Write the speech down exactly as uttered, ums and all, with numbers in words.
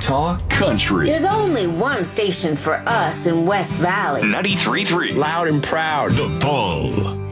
Utah Country. There's only one station for us in West Valley. ninety-three point three. Loud and proud. The Bull.